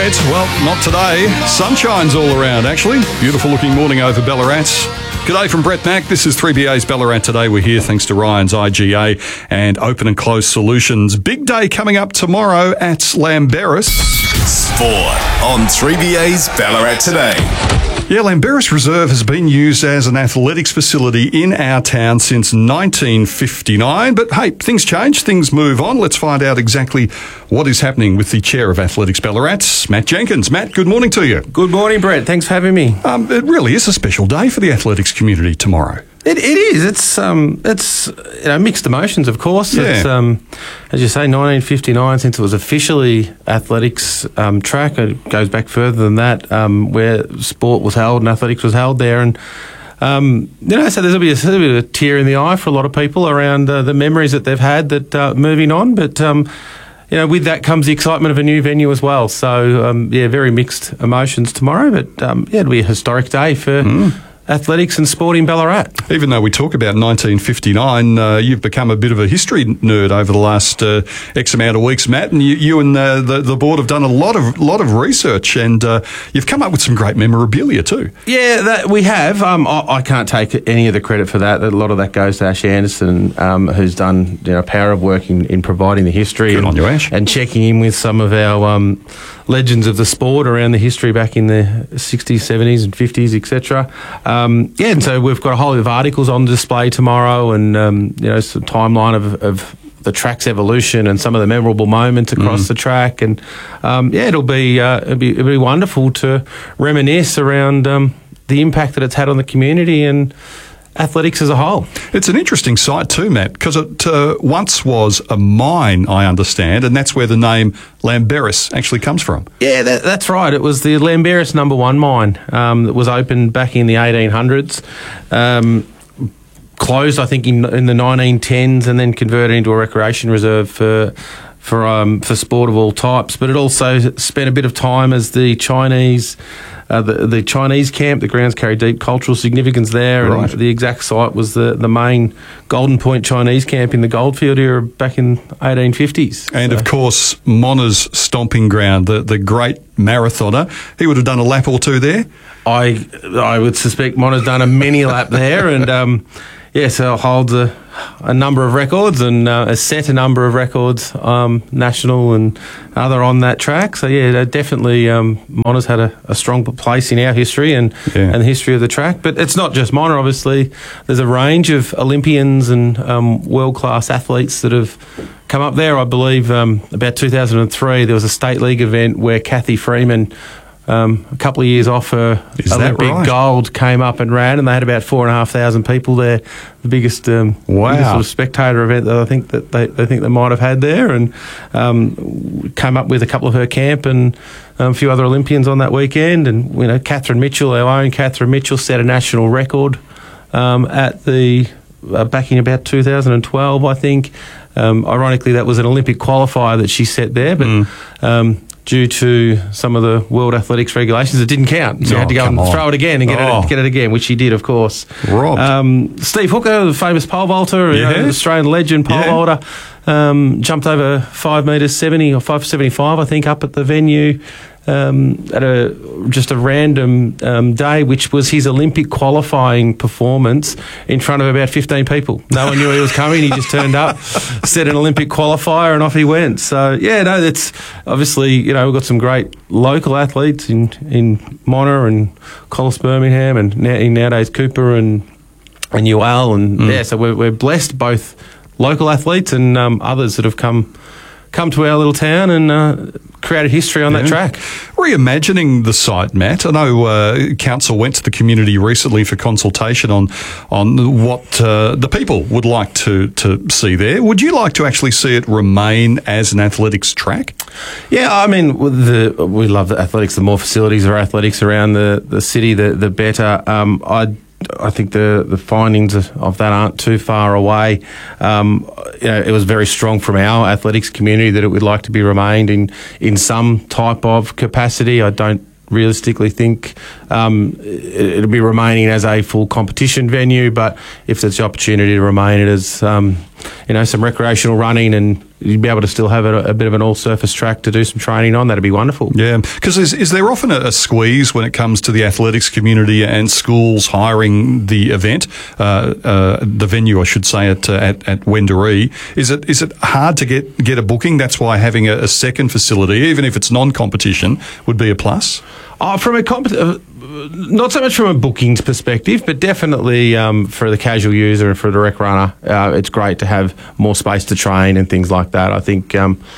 wet. Well, not today. Sunshine's all around, actually. Beautiful looking morning over Ballarat. G'day from Brett Mack. This is 3BA's Ballarat Today. We're here thanks to Ryan's IGA and Open and Close Solutions. Big day coming up tomorrow at Lamberis. Sport on 3BA's Ballarat Today. Yeah, Lamberis Reserve has been used as an athletics facility in our town since 1959. But hey, things change, things move on. Let's find out exactly what is happening with the Chair of Athletics Ballarat, Matt Jenkins. Matt, good morning to you. Good morning, Brett. Thanks for having me. It really is a special day for the athletics community tomorrow. It is. It's mixed emotions, of course. Yeah. It's as you say, 1959 since it was officially athletics track. It goes back further than that, where sport was held and athletics was held there, and so there'll be a bit of a tear in the eye for a lot of people around the memories that they've had. That moving on, but. With that comes the excitement of a new venue as well. So, very mixed emotions tomorrow. But, it'll be a historic day for athletics and sport in Ballarat. Even though we talk about 1959, you've become a bit of a history nerd over the last X amount of weeks, Matt, and you and the board have done a lot of research, and you've come up with some great memorabilia too. Yeah, that we have. I can't take any of the credit for that. A lot of that goes to Ash Anderson, who's done power of work in providing the history. Good on you, Ash. And checking in with some of our legends of the sport around the history back in the 60s, 70s and 50s, etc. And so we've got a whole lot of articles on display tomorrow, and some timeline of the track's evolution and some of the memorable moments across the track, and it'll be wonderful to reminisce around the impact that it's had on the community and athletics as a whole. It's an interesting site too, Matt, because it once was a mine, I understand, and that's where the name Lamberis actually comes from. Yeah, that's right. It was the Lamberis No. 1 mine that was opened back in the 1800s. Closed, I think, in the 1910s, and then converted into a recreation reserve for sport of all types. But it also spent a bit of time as the Chinese. The Chinese camp. The grounds carry deep cultural significance there, right. And the exact site was the main Golden Point Chinese camp in the Goldfield era back in 1850s. And of course, Mona's stomping ground, the great marathoner. He would have done a lap or two there. I would suspect Mona's done a mini lap there, and so holds a number of records and set a number of records, national and other, on that track. So definitely Mona's had a strong place in our history and the history of the track. But it's not just Mona, obviously. There's a range of Olympians and world-class athletes that have come up there. I believe about 2003 there was a State League event where Kathy Freeman, a couple of years off her Olympic gold, came up and ran, and they had about 4,500 people there. The biggest sort of spectator event that I think that they might have had there, and came up with a couple of her camp and a few other Olympians on that weekend. And Catherine Mitchell, our own Catherine Mitchell, set a national record at the back in about 2012, I think. Ironically, that was an Olympic qualifier that she set there, but due to some of the World Athletics regulations, it didn't count. So you had to go and throw it again and get it again, which he did, of course. Steve Hooker, the famous pole vaulter, Australian legend pole vaulter, jumped over 5 metres 70 or 5.75, I think, up at the venue at just a random day, which was his Olympic qualifying performance in front of about 15 people. No one knew he was coming. He just turned up, set an Olympic qualifier, and off he went. So that's obviously, we've got some great local athletes in Mona and Collis Birmingham, and nowadays Cooper and UL, and so we're blessed, both local athletes and others that have come to our little town and created history on that track. Reimagining the site, Matt. I know council went to the community recently for consultation on what the people would like to see there. Would you like to actually see it remain as an athletics track? Yeah, I mean, we love the athletics. The more facilities or athletics around the city, the better. I think the findings of that aren't too far away. It was very strong from our athletics community that it would like to be remained in some type of capacity. I don't realistically think it'll be remaining as a full competition venue, but if there's the opportunity to remain it as some recreational running and you'd be able to still have a bit of an all-surface track to do some training on. That'd be wonderful. Yeah, because is there often a squeeze when it comes to the athletics community and schools hiring the event, the venue, I should say, at Wendouree? Is it hard to get a booking? That's why having a second facility, even if it's non-competition, would be a plus? From a not so much from a bookings perspective, but definitely for the casual user and for the rec runner, it's great to have more space to train and things like that. I think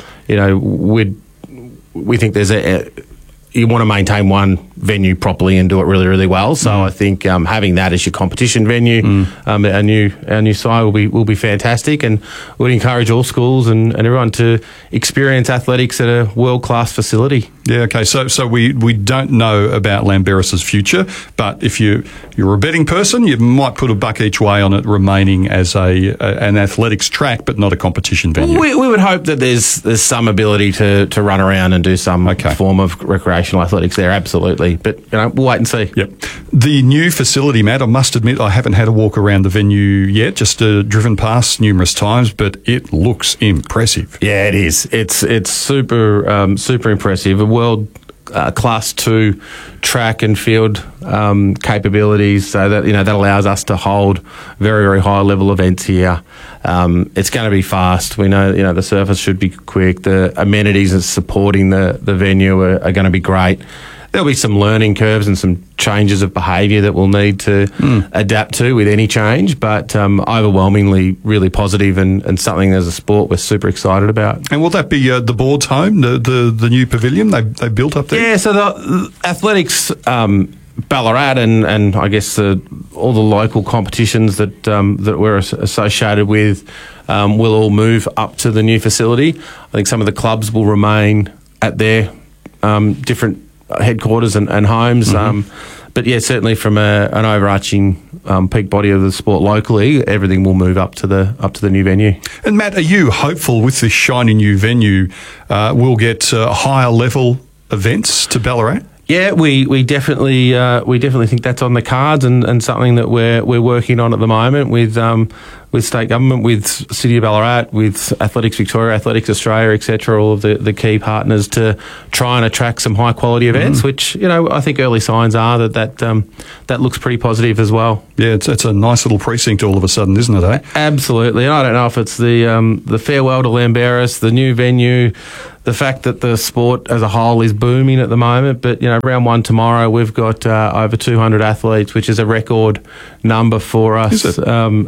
we think there's you want to maintain one venue properly and do it really, really well. So I think having that as your competition venue, our new site will be fantastic, and would encourage all schools and everyone to experience athletics at a world-class facility. Yeah, okay. So we don't know about Llanberis' future, but if you're a betting person, you might put $1 each way on it remaining as an athletics track, but not a competition venue. We would hope that there's some ability to run around and do some form of recreational athletics there, absolutely. But we'll wait and see. Yep. The new facility, Matt, I must admit I haven't had a walk around the venue yet, just driven past numerous times, but it looks impressive. Yeah, it is. It's super super impressive. A world Class 2 track and field capabilities, so that that allows us to hold very, very high level events here. It's going to be fast. We know the surface should be quick. The amenities that's supporting the venue are going to be great. There'll be some learning curves and some changes of behaviour that we'll need to adapt to with any change, but overwhelmingly really positive and something as a sport we're super excited about. And will that be the board's home, the new pavilion they built up there? Yeah, so the athletics Ballarat and I guess all the local competitions that we're associated with will all move up to the new facility. I think some of the clubs will remain at their different headquarters and homes, but yeah, certainly from an overarching peak body of the sport locally, everything will move up to the new venue. And Matt, are you hopeful with this shiny new venue we'll get higher level events to Ballarat? Yeah, we definitely think that's on the cards and something that we're working on at the moment with state government, with City of Ballarat, with Athletics Victoria, Athletics Australia, etc. All of the key partners to try and attract some high quality events, which I think early signs are that looks pretty positive as well. Yeah, it's a nice little precinct all of a sudden, isn't it? Eh? Absolutely. And I don't know if it's the farewell to Llanberis, the new venue, the fact that the sport as a whole is booming at the moment, but round one tomorrow we've got over 200 athletes, which is a record number for us. Is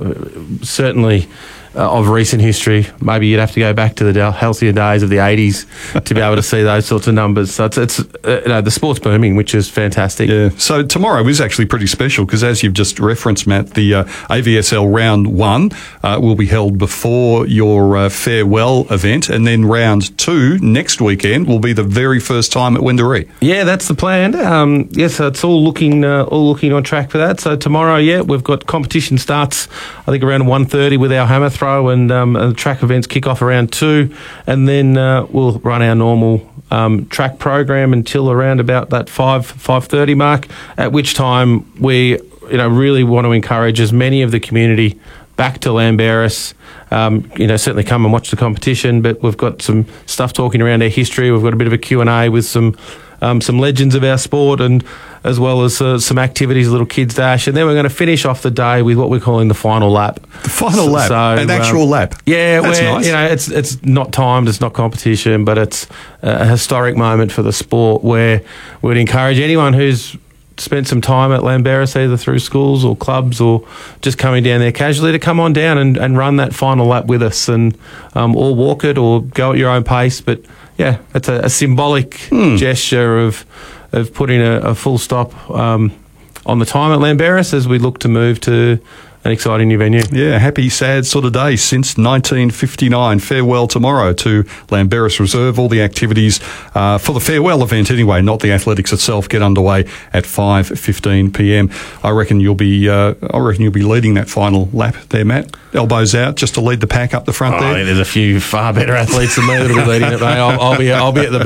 it? Certainly of recent history. Maybe you'd have to go back to the halcyon days of the 80s to be able to see those sorts of numbers. So it's the sport's booming, which is fantastic. Yeah. So tomorrow is actually pretty special because, as you've just referenced, Matt, the AVSL round 1 will be held before your farewell event, and then round 2 next weekend will be the very first time at Wendouree. Yeah, that's the plan. So it's all looking on track for that. So tomorrow, we've got competition starts, I think around 1:30 with our hammer throw, and the track events kick off around 2, and then we'll run our normal track program until around about that 5:30 mark, at which time we really want to encourage as many of the community back to Llanberis. Certainly come and watch the competition, but we've got some stuff talking around our history. We've got a bit of a Q&A with some legends of our sport, and as well as some activities, a little kids dash, and then we're going to finish off the day with what we're calling the final lap. The final lap, an actual lap. Yeah, that's nice. It's not timed, it's not competition, but it's a historic moment for the sport where we'd encourage anyone who's spent some time at Llanberis, either through schools or clubs or just coming down there casually, to come on down and run that final lap with us, and or walk it or go at your own pace. But yeah, it's a symbolic gesture of putting a full stop on the time at Llanberis as we look to move to an exciting new venue. Yeah, happy, sad sort of day since 1959. Farewell tomorrow to Llanberis Reserve. All the activities for the farewell event anyway, not the athletics itself, get underway at 5:15 p.m. I reckon you'll be leading that final lap there, Matt. Elbows out, just to lead the pack up the front there. I think there's a few far better athletes than me that'll be leading it, mate. I'll be at the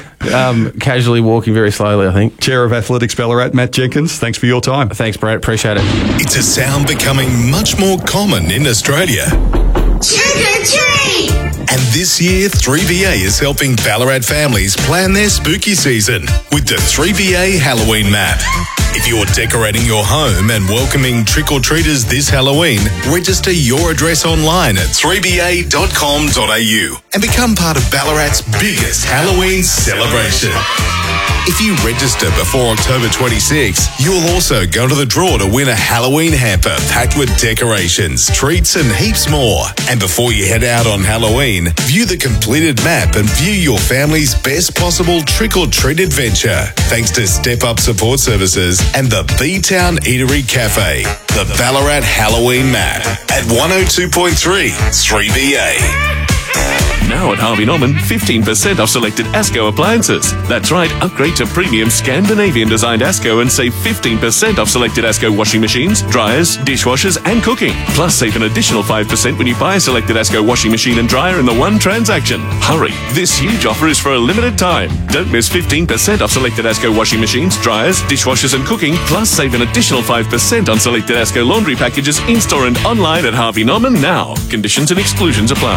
back, casually walking very slowly, I think. Chair of Athletics Ballarat, Matt Jenkins, thanks for your time. Thanks, Brett. Appreciate it. It's a sound becoming much more common in Australia. Trick or treat! And this year, 3BA is helping Ballarat families plan their spooky season with the 3BA Halloween map. If you're decorating your home and welcoming trick-or-treaters this Halloween, register your address online at 3ba.com.au and become part of Ballarat's biggest Halloween celebration. If you register before October 26, you'll also go to the draw to win a Halloween hamper packed with decorations, treats and heaps more. And before you head out on Halloween, view the completed map and view your family's best possible trick-or-treat adventure. Thanks to Step Up Support Services and the B-Town Eatery Cafe. The Ballarat Halloween map at 102.3 3BA. Now at Harvey Norman, 15% off selected ASCO appliances. That's right, upgrade to premium Scandinavian-designed ASCO and save 15% off selected ASCO washing machines, dryers, dishwashers and cooking. Plus, save an additional 5% when you buy a selected ASCO washing machine and dryer in the one transaction. Hurry, this huge offer is for a limited time. Don't miss 15% off selected ASCO washing machines, dryers, dishwashers and cooking. Plus, save an additional 5% on selected ASCO laundry packages in-store and online at Harvey Norman now. Conditions and exclusions apply.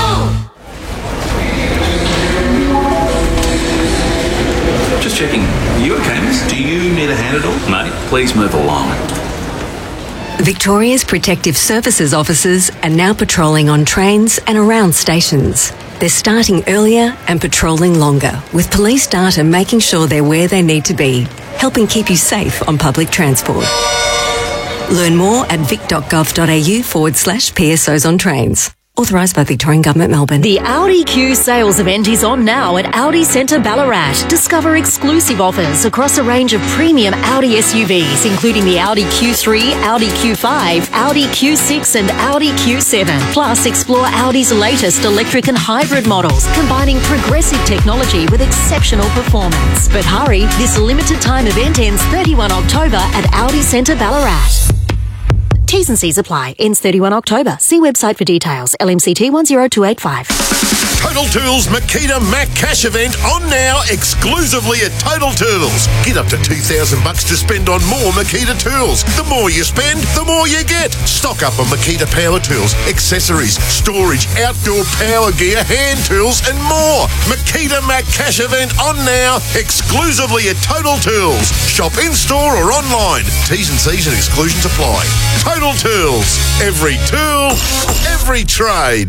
Just checking. You okay, miss? Do you need a hand at all? Mate, please move along. Victoria's Protective Services officers are now patrolling on trains and around stations. They're starting earlier and patrolling longer, with police data making sure they're where they need to be, helping keep you safe on public transport. Learn more at vic.gov.au/PSOs on trains. Authorised by Victorian Government, Melbourne. The Audi Q sales event is on now at Audi Centre Ballarat. Discover exclusive offers across a range of premium Audi SUVs, including the Audi Q3, Audi Q5, Audi Q6 and Audi Q7. Plus, explore Audi's latest electric and hybrid models, combining progressive technology with exceptional performance. But hurry, this limited time event ends 31 October at Audi Centre Ballarat. T's and C's apply. Ends 31 October. See website for details. LMCT 10285. Total Tools Makita Mac Cash event on now exclusively at Total Tools. Get up to $2,000 to spend on more Makita tools. The more you spend, the more you get. Stock up on Makita power tools, accessories, storage, outdoor power gear, hand tools and more. Makita Mac Cash event on now exclusively at Total Tools. Shop in-store or online. T's and C's and exclusions apply. Total Tools. Every tool, every trade.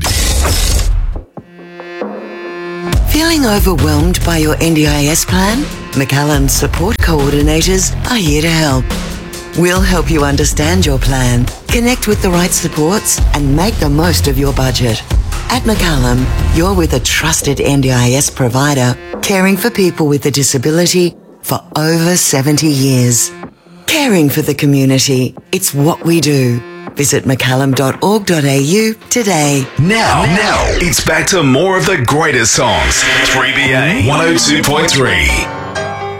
Feeling overwhelmed by your NDIS plan? McCallum's support coordinators are here to help. We'll help you understand your plan, connect with the right supports, and make the most of your budget. At McCallum, you're with a trusted NDIS provider, caring for people with a disability for over 70 years. Caring for the community, it's what we do. Visit mccallum.org.au today. Now, it's back to more of the greatest songs. 3BA 102.3.